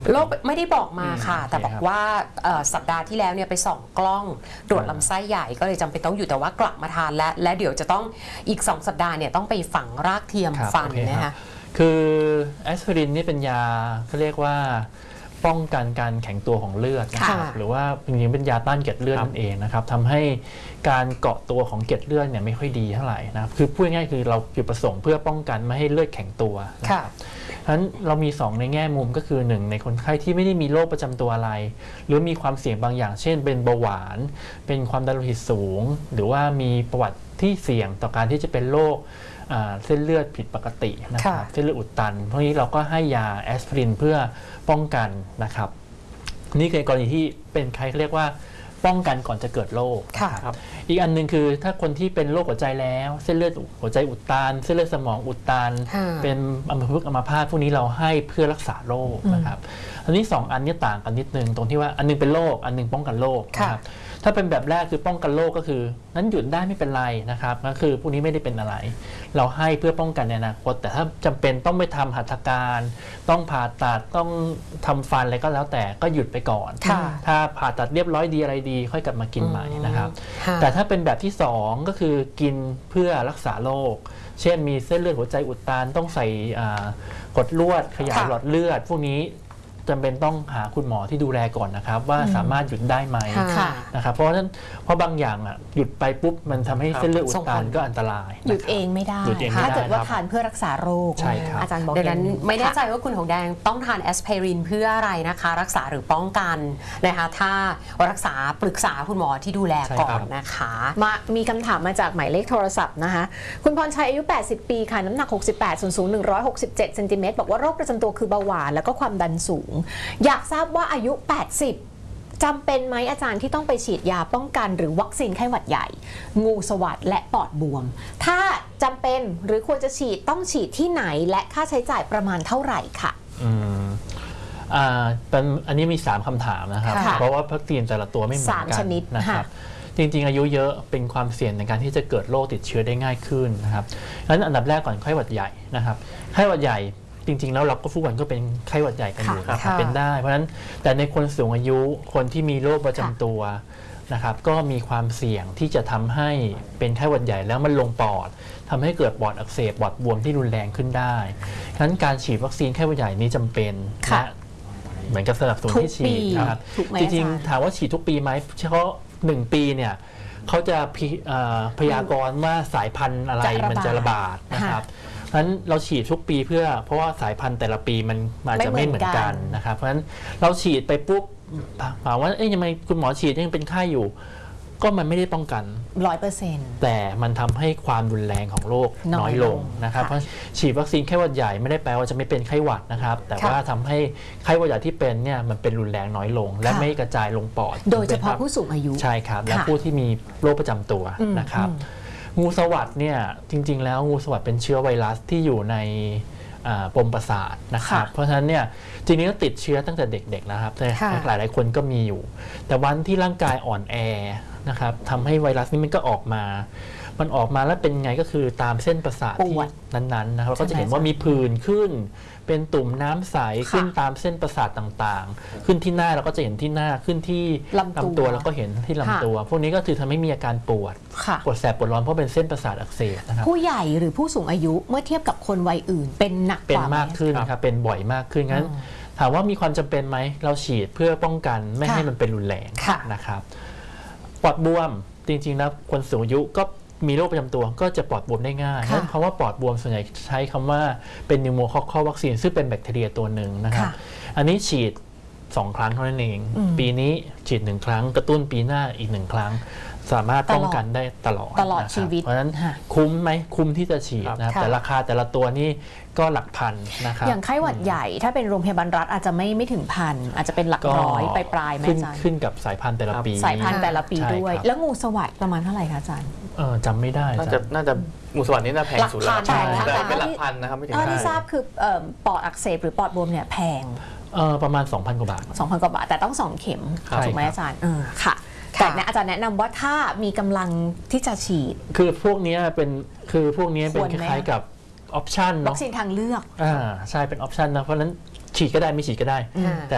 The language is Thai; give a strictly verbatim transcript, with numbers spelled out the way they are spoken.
โรคไม่ได้บอกมาค่ะแต่บอกว่าสัปดาห์ที่แล้วเนี่ยไปส่องกล้องตรวจลำไส้ใหญ่ก็เลยจำเป็นต้องอยู่แต่ว่ากลับมาทานและและเดี๋ยวจะต้องอีกสองสัปดาห์เนี่ยต้องไปฝังรากเทียมฟันนะคะคือแอสไพรินนี่เป็นยาเขาเรียกว่าป้องกันการแข็งตัวของเลือดนะครับหรือว่าจริงๆเป็นยาต้านเกล็ดเลือดนั่นเองนะครับทำให้การเกาะตัวของเกล็ดเลือดเนี่ยไม่ค่อยดีเท่าไหร่นะครับคือพูดง่ายๆคือเราจุดประสงค์เพื่อป้องกันไม่ให้เลือดแข็งตัวค่ะฉะนั้นเรามีสองในแง่มุมก็คือหนึ่งในคนไข้ที่ไม่ได้มีโรคประจำตัวอะไรหรือมีความเสี่ยงบางอย่างเช่นเป็นเบาหวานเป็นความดันโลหิตสูงหรือว่ามีประวัติที่เสี่ยงต่อการที่จะเป็นโรคเส้นเลือดผิดปกตินะครับเส้นเลือดอุดตันเพราะนี้เราก็ให้ยาแอสไพรินเพื่อป้องกันนะครับนี่คือกรณีที่เป็นใครเรียกว่าป้องกันก่อนจะเกิดโรคครับอีกอันหนึ่งคือถ้าคนที่เป็นโรคหัวใจแล้วเส้นเลือดหัวใจอุดตันเส้นเลือดสมองอุดตันเป็นอัมพฤกษ์อัมพาตพวกนี้เราให้เพื่อรักษาโรคนะครับอันนี้สองอันนี้ต่างกันนิดนึงตรงที่ว่าอันนึงเป็นโรคอันนึงป้องกันโรคนะครับถ้าเป็นแบบแรกคือป้องกันโรคก็คือนั้นหยุดได้ไม่เป็นไรนะครับก็คือพวกนี้ไม่ได้เป็นอะไรเราให้เพื่อป้องกันในอนาคตแต่ถ้าจำเป็นต้องไปทำหัตถการต้องผ่าตัดต้องทำฟันอะไรก็แล้วแต่ก็หยุดไปก่อนถ้าผ่าตัดเรียบร้อยดีอะไรดีค่อยกลับมากินใหม่นะครับแต่ถ้าเป็นแบบที่สองก็คือกินเพื่อรักษาโรคเช่นมีเส้นเลือดหัวใจอุดตันต้องใส่กดลวดขยายหลอดเลือดพวกนี้จำเป็นต้องหาคุณหมอที่ดูแลก่อนนะครับว่าสามารถหยุดได้ไหมนะครับเพราะฉะนั้นเพราะบางอย่างอ่ะหยุดไปปุ๊บมันทำให้เส้นเลือดอุดตันก็อันตรายหยุดเองไม่ได้ถ้าเกิดว่าทานเพื่อรักษาโรคอาจารย์บอกดังนั้นไม่แน่ใจว่าคุณหงแดงต้องทานแอสไพรินเพื่ออะไรนะคะรักษาหรือป้องกันนะคะถ้ารักษาปรึกษาคุณหมอที่ดูแลก่อนนะคะมามีคำถามมาจากหมายเลขโทรศัพท์นะคะคุณพรชัยอายุแปดสิบปีค่ะน้ำหนักหกสิบแปดส่วนสูงหนึ่งร้อยหกสิบเจ็ดเซนติเมตรบอกว่าโรคประจำตัวคือเบาหวานแล้วก็ความดันสูงอยากทราบว่าอายุแปดสิบจำเป็นไหมอาจารย์ที่ต้องไปฉีดยาป้องกันหรือวัคซีนไข้หวัดใหญ่งูสวัสด์และปอดบวมถ้าจำเป็นหรือควรจะฉีดต้องฉีดที่ไหนและค่าใช้จ่ายประมาณเท่าไหร่ค่ะอืมอ่าเป็นอันนี้มีสามคำถามนะครับเพราะว่าวัคซีนแต่ละตัวไม่เหมือนกันนะครับจริงๆอายุเยอะเป็นความเสี่ยงในการที่จะเกิดโรคติดเชื้อได้ง่ายขึ้นนะครับงั้นอันดับแรกก่อนไข้หวัดใหญ่นะครับไข้หวัดใหญ่จริงๆแล้วเราก็ทุกวันก็เป็นไข้หวัดใหญ่กันอยู่เป็นได้เพราะฉะนั้นแต่ในคนสูงอายุคนที่มีโรคประจำตัวนะครับก็มีความเสี่ยงที่จะทำให้เป็นไข้หวัดใหญ่แล้วมันลงปอดทำให้เกิดปอดอักเสบปอดบวมที่รุนแรงขึ้นได้ฉะนั้นการฉีดวัคซีนไข้หวัดใหญ่นี้จำเป็นและเหมือนกับสนับสนุนให้ฉีดนะครับจริงๆถามว่าฉีดทุกปีไหมเฉพาะหนึ่งปีเนี่ยเขาจะพยากรณ์ว่าสายพันธุ์อะไรมันจะระบาดนะครับเพราะฉะนั้นเราฉีดทุกปีเพื่อเพราะว่าสายพันธุ์แต่ละปีมันอาจจะไม่เหมือนกันนะครับเพราะฉะนั้นเราฉีดไปปุ๊บถามว่าเอ๊ะยังไงคุณหมอฉีดยังเป็นไข้อยู่ก็มันไม่ได้ป้องกันร้อยเปอร์เซ็นต์แต่มันทำให้ความรุนแรงของโรคน้อยลงนะครับเพราะฉีดวัคซีนไข้หวัดใหญ่ไม่ได้แปลว่าจะไม่เป็นไข้หวัดนะครับแต่ว่าทำให้ไข้หวัดใหญ่ที่เป็นเนี่ยมันเป็นรุนแรงน้อยลงและไม่กระจายลงปอดโดยเฉพาะผู้สูงอายุใช่ครับและผู้ที่มีโรคประจำตัวนะครับงูสวัสด์เนี่ยจริงๆแล้วงูสวัสด์เป็นเชื้อไวรัสที่อยู่ในปมประสาทนะครับเพราะฉะนั้นเนี่ยจริงๆก็ติดเชื้อตั้งแต่เด็กๆนะครับหลายๆคนก็มีอยู่แต่วันที่ร่างกายอ่อนแอนะครับทำให้ไวรัสนี้มันก็ออกมามันออกมาแล้วเป็นไงก็คือตามเส้นประสาทที่นั้นๆนะครับก็จะเห็นว่ามีผื่นขึ้นเป็นตุ่มน้ำใสขึ้นตามเส้นประสาทต่างๆขึ้นที่หน้าเราก็จะเห็นที่หน้าขึ้นที่ลำตัวแล้วก็เห็นที่ลำตัวพวกนี้ก็คือทำให้มีอาการปวดปวดแสบปวดร้อนเพราะเป็นเส้นประสาทอักเสบนะครับผู้ใหญ่หรือผู้สูงอายุเมื่อเทียบกับคนวัยอื่นเป็นหนักกว่าเป็นมากขึ้นครับเป็นบ่อยมากขึ้นงั้นถามว่ามีความจำเป็นไหมเราฉีดเพื่อป้องกันไม่ให้มันเป็นรุนแรงนะครับปอดบวมจริงๆแล้วคนสูงอายุก็มีโรคประจำตัวก็จะปอดบวมได้ง่ายเพราะว่าปอดบวมส่วนใหญ่ใช้คำว่าเป็นนิวโมคอคคัลวัคซีนซึ่งเป็นแบคทีเรียตัวหนึ่งนะครับอันนี้ฉีดสองครั้งเท่านั้นเองปีนี้ฉีดหนึ่งครั้งกระตุ้นปีหน้าอีกหนึ่งครั้งสามารถป้องกันได้ตลอดตลอดชีวิตเพราะฉะนั้นคุ้มไหมคุ้มที่จะฉีดนะครับแต่ราคาแต่ละตัวนี่ก็หลักพันนะครับอย่างไข้หวัดใหญ่ถ้าเป็นโรงพยาบาลรัฐอาจจะไม่ไม่ถึงพันอาจจะเป็นหลักร้อยปลายปลายไหมอาจารย์ขึ้นกับสายพันธุ์แต่ละปีสายพันธุ์แต่ละปีด้วยแล้วงูสวัสด์ประมาณเท่าไหร่คะอาจารย์เออจำไม่ได้น่าจะน่าจะงูสวัสด์นี่น่าแพงสุดแล้วแต่เป็นหลักพันนะครับไม่ถึงที่ทราบคือปอดอักเสบหรือปอดบวมเนี่ยแพงเออประมาณ สองพัน กว่าบาทสองพัน กว่าบาทแต่ต้องสองเข็มถูกไหมอาจารย์เออค่ะแต่อาจารย์แนะนำว่าถ้ามีกำลังที่จะฉีดคือพวกนี้เป็นคือพวกนี้เป็นคล้ายๆกับออปชันเนาะวัคซีนทางเลือกอ่าใช่เป็นออปชันนะเพราะนั้นฉีดก็ได้ไม่ฉีดก็ได้แต่